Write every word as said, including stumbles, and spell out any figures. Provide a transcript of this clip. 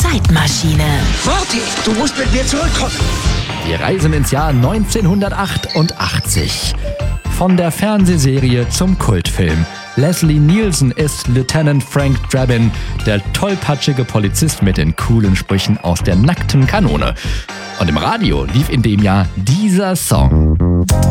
Zeitmaschine. Morty, du musst mit mir zurückkommen. Wir reisen ins Jahr neunzehnhundertachtundachtzig. Von der Fernsehserie zum Kultfilm. Leslie Nielsen ist Lieutenant Frank Drabin, der tollpatschige Polizist mit den coolen Sprüchen aus der nackten Kanone. Und im Radio lief in dem Jahr dieser Song.